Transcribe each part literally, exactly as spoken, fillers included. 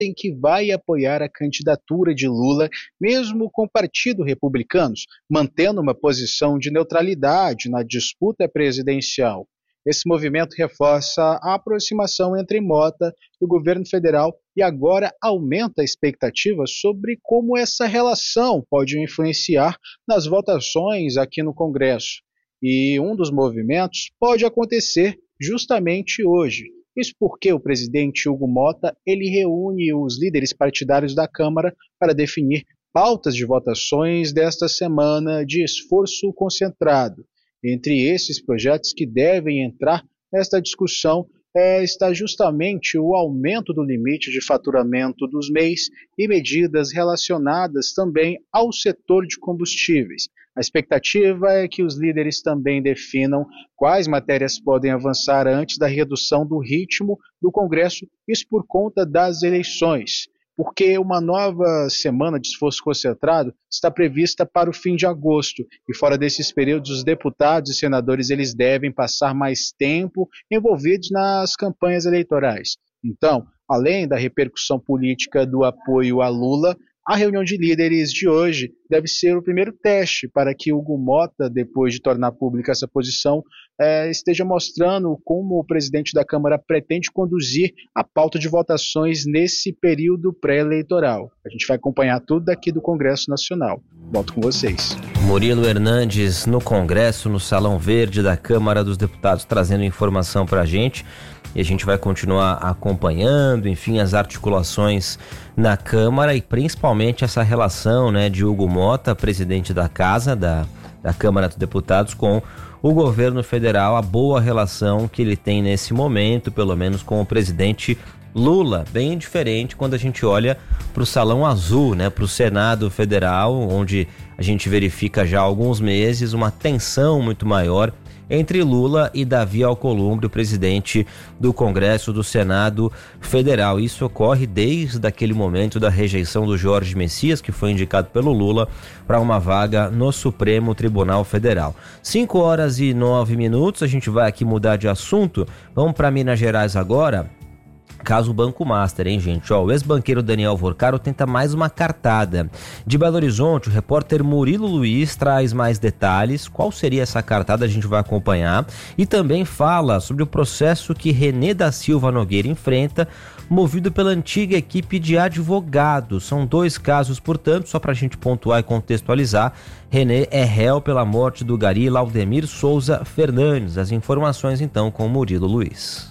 em que vai apoiar a candidatura de Lula, mesmo com o Partido Republicanos, mantendo uma posição de neutralidade na disputa presidencial. Esse movimento reforça a aproximação entre Mota e o governo federal e agora aumenta a expectativa sobre como essa relação pode influenciar nas votações aqui no Congresso. E um dos movimentos pode acontecer justamente hoje. Isso porque o presidente Hugo Mota ele reúne os líderes partidários da Câmara para definir pautas de votações desta semana de esforço concentrado. Entre esses projetos que devem entrar nesta discussão é, está justamente o aumento do limite de faturamento dos M E Is e medidas relacionadas também ao setor de combustíveis. A expectativa é que os líderes também definam quais matérias podem avançar antes da redução do ritmo do Congresso, isso por conta das eleições. Porque uma nova semana de esforço concentrado está prevista para o fim de agosto, e fora desses períodos, os deputados e senadores eles devem passar mais tempo envolvidos nas campanhas eleitorais. Então, além da repercussão política do apoio a Lula, a reunião de líderes de hoje deve ser o primeiro teste para que Hugo Mota, depois de tornar pública essa posição, é, esteja mostrando como o presidente da Câmara pretende conduzir a pauta de votações nesse período pré-eleitoral. A gente vai acompanhar tudo daqui do Congresso Nacional. Volto com vocês. Murilo Hernandes no Congresso, no Salão Verde da Câmara dos Deputados, trazendo informação para a gente. E a gente vai continuar acompanhando, enfim, as articulações na Câmara e principalmente essa relação, né, de Hugo Mota, presidente da Casa, da, da Câmara dos Deputados, com o governo federal, a boa relação que ele tem nesse momento, pelo menos com o presidente Lula. Bem diferente quando a gente olha para o Salão Azul, né, para o Senado Federal, onde a gente verifica já há alguns meses uma tensão muito maior entre Lula e Davi Alcolumbre, o presidente do Congresso do Senado Federal. Isso ocorre desde aquele momento da rejeição do Jorge Messias, que foi indicado pelo Lula para uma vaga no Supremo Tribunal Federal. cinco horas e nove minutos, a gente vai aqui mudar de assunto. Vamos para Minas Gerais agora. Caso Banco Master, hein, gente? Ó, o ex-banqueiro Daniel Vorcaro tenta mais uma cartada. De Belo Horizonte, o repórter Murilo Luiz traz mais detalhes. Qual seria essa cartada? A gente vai acompanhar. E também fala sobre o processo que René da Silva Nogueira enfrenta, movido pela antiga equipe de advogados. São dois casos, portanto, só para a gente pontuar e contextualizar. René é réu pela morte do gari Laudemir Souza Fernandes. As informações, então, com Murilo Luiz.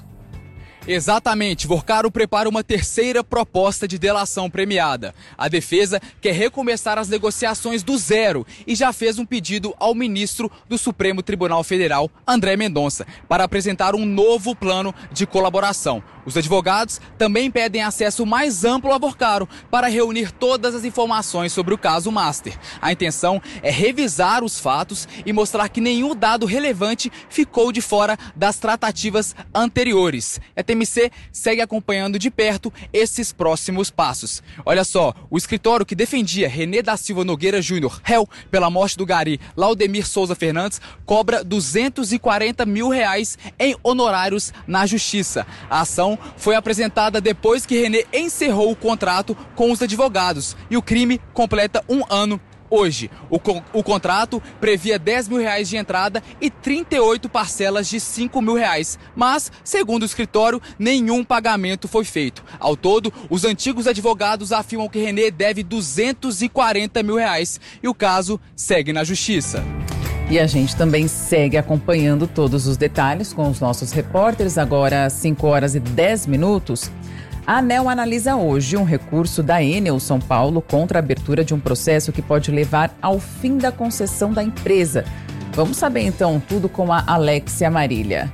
Exatamente, Vorcaro prepara uma terceira proposta de delação premiada. A defesa quer recomeçar as negociações do zero e já fez um pedido ao ministro do Supremo Tribunal Federal, André Mendonça, para apresentar um novo plano de colaboração. Os advogados também pedem acesso mais amplo a Vorcaro para reunir todas as informações sobre o caso Master. A intenção é revisar os fatos e mostrar que nenhum dado relevante ficou de fora das tratativas anteriores. A T M C segue acompanhando de perto esses próximos passos. Olha só, o escritório que defendia René da Silva Nogueira Júnior, réu pela morte do gari Laudemir Souza Fernandes, cobra duzentos e quarenta mil reais em honorários na justiça. A ação foi apresentada depois que René encerrou o contrato com os advogados e o crime completa um ano hoje. O, co- o contrato previa dez mil reais de entrada e trinta e oito parcelas de cinco mil reais, mas, segundo o escritório, nenhum pagamento foi feito. Ao todo, os antigos advogados afirmam que René deve duzentos e quarenta mil reais e o caso segue na justiça. E a gente também segue acompanhando todos os detalhes com os nossos repórteres. Agora, às cinco horas e dez minutos. A ANEEL analisa hoje um recurso da Enel São Paulo contra a abertura de um processo que pode levar ao fim da concessão da empresa. Vamos saber então tudo com a Alexia Marília.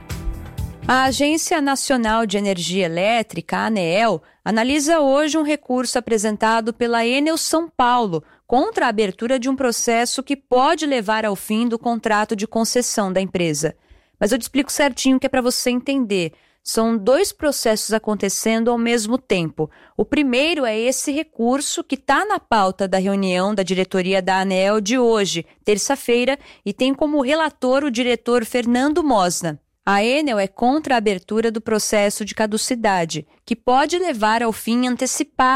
A Agência Nacional de Energia Elétrica, a ANEEL, analisa hoje um recurso apresentado pela Enel São Paulo contra a abertura de um processo que pode levar ao fim do contrato de concessão da empresa. Mas eu te explico certinho que é para você entender. São dois processos acontecendo ao mesmo tempo. O primeiro é esse recurso que está na pauta da reunião da diretoria da ANEEL de hoje, terça-feira, e tem como relator o diretor Fernando Mosna. A Enel é contra a abertura do processo de caducidade, que pode levar ao fim antecipado